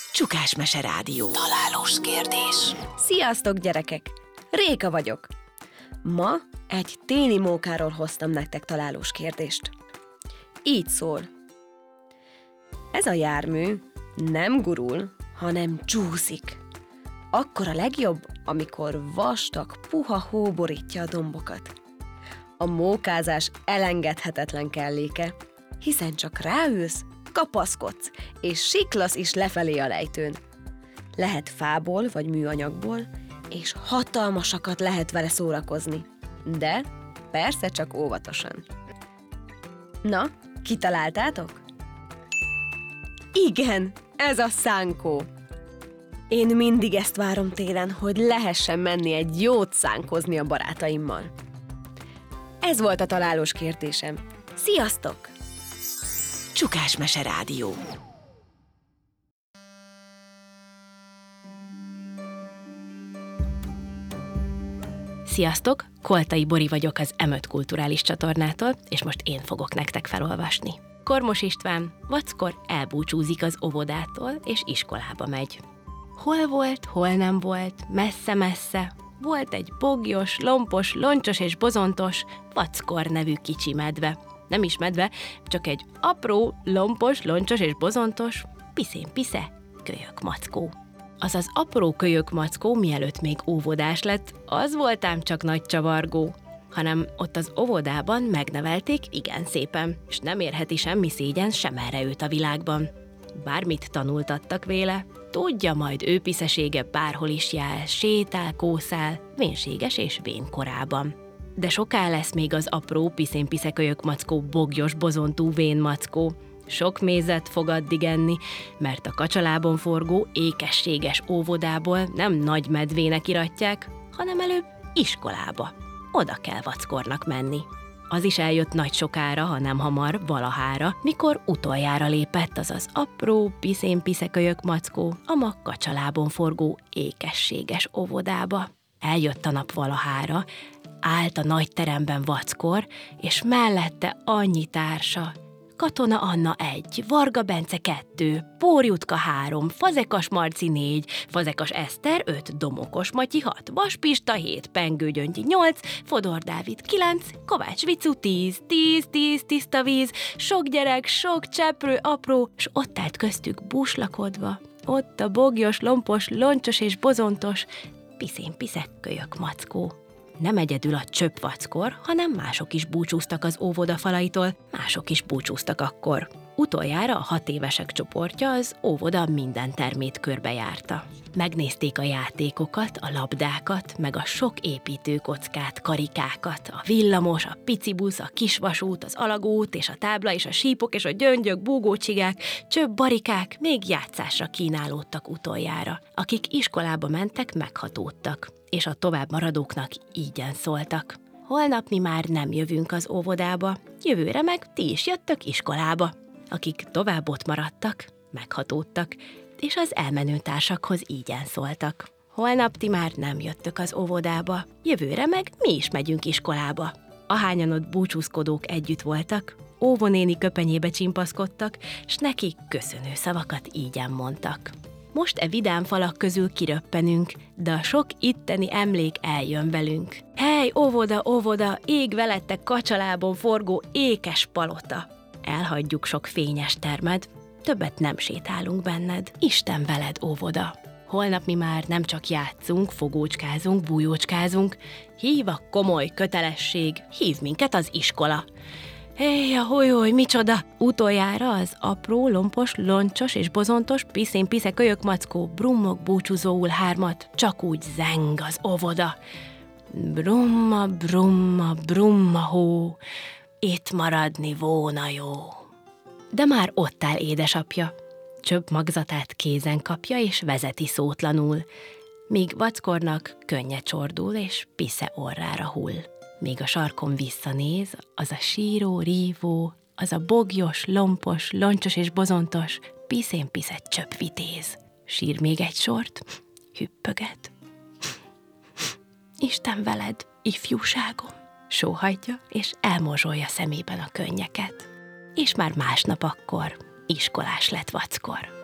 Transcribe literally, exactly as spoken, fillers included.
Csukás Mese Rádió. Találós kérdés. Sziasztok, gyerekek! Réka vagyok. Ma egy téli mókáról hoztam nektek találós kérdést. Így szól. Ez a jármű nem gurul, hanem csúszik. Akkor a legjobb, amikor vastag, puha hó borítja a dombokat. A mókázás elengedhetetlen kelléke, hiszen csak ráülsz, kapaszkodsz, és siklasz is lefelé a lejtőn. Lehet fából vagy műanyagból, és hatalmasakat lehet vele szórakozni. De persze csak óvatosan. Na, kitaláltátok? Igen, ez a szánkó. Én mindig ezt várom télen, hogy lehessen menni egy jót szánkozni a barátaimmal. Ez volt a találós kérdésem. Sziasztok! Csukás Mese Rádió. Sziasztok! Koltai Bori vagyok az em öt Kulturális Csatornától, és most én fogok nektek felolvasni. Kormos István vackor elbúcsúzik az óvodától, és iskolába megy. Hol volt, hol nem volt, messze-messze, volt egy bogyos, lompos, loncsos és bozontos Vackor nevű kicsi medve. Nem is medve, csak egy apró, lompos, loncsos és bozontos, piszén-pisze, kölyök mackó. Az az apró kölyök mackó, mielőtt még óvodás lett, az voltám csak nagy csavargó, hanem ott az óvodában megnevelték igen szépen, és nem érheti semmi szégyen sem erre őt a világban. Bármit tanultattak véle, tudja majd ő piszesége bárhol is jár, sétál, kószál, vénséges és vén korában. De soká lesz még az apró piszén-piszekölyök mackó bogyos, bozontú vén mackó. Sok mézet fog addig enni, mert a kacsalábon forgó, ékességes óvodából nem nagy medvének iratják, hanem előbb iskolába. Oda kell vackornak menni. Az is eljött nagy sokára, ha nem hamar, valahára, mikor utoljára lépett az az apró, piszén-piszekölyök mackó a mag kacsalábon forgó, ékességes óvodába. Eljött a nap valahára, állt a nagy teremben vackor, és mellette annyi társa. Katona Anna egy, Varga Bence kettő, Pórjutka három, Fazekas Marci négy, Fazekas Eszter öt, Domokos Matyi hat, Vaspista hét, Pengő Gyöngyi nyolc, Fodor Dávid kilenc, Kovács Vicu tíz, tíz, tíz, tiszta víz, sok gyerek, sok cseprő, apró, s ott állt köztük búslakodva. Ott a bogyos, lompos, loncsos és bozontos, piszén-piszek kölyök mackó. Nem egyedül a csöpvackor, hanem mások is búcsúztak az óvoda falaitól, mások is búcsúztak akkor. Utoljára a hat évesek csoportja az óvoda minden termét körbejárta. Megnézték a játékokat, a labdákat, meg a sok építőkockát, karikákat, a villamos, a picibusz, a kisvasút, az alagút és a tábla és a sípok és a gyöngyök, búgócsigák, csöbb barikák még játszásra kínálódtak utoljára. Akik iskolába mentek, meghatódtak, és a tovább maradóknak ígyen szóltak. Holnap mi már nem jövünk az óvodába, jövőre meg ti is jöttök iskolába. Akik tovább ott maradtak, meghatódtak, és az elmenő társakhoz ígyen szóltak. Holnap ti már nem jöttök az óvodába, jövőre meg mi is megyünk iskolába. Ahányan ott búcsúzkodók együtt voltak, óvonéni köpenyébe csimpaszkodtak, s neki köszönő szavakat ígyen mondtak. Most e vidám falak közül kiröppenünk, de a sok itteni emlék eljön velünk. Hely, óvoda, óvoda, ég veletek kacsalábon forgó ékes palota. Elhagyjuk sok fényes termed, többet nem sétálunk benned, Isten veled, óvoda. Holnap mi már nem csak játszunk, fogócskázunk, bújócskázunk, hív a komoly kötelesség, hív minket az iskola. Hé, aholy, micsoda! Utoljára az apró, lompos, loncsos és bozontos, piszén-pisze kölyök mackó brummog búcsúzóul hármat, csak úgy zeng az óvoda. Brumma, brumma, brumma hó, itt maradni volna jó. De már ott áll édesapja, csöbb magzatát kézen kapja és vezeti szótlanul, míg vackornak könnye csordul és pisze orrára hull. Még a sarkon visszanéz, az a síró, rívó, az a bogyos, lompos, loncsos és bozontos, piszén-piszett csöppvitéz. Sír még egy sort, hüppöget. Isten veled, ifjúságom! Sóhajtja, és elmorzsolja szemében a könnyeket. És már másnap akkor iskolás lett vackor.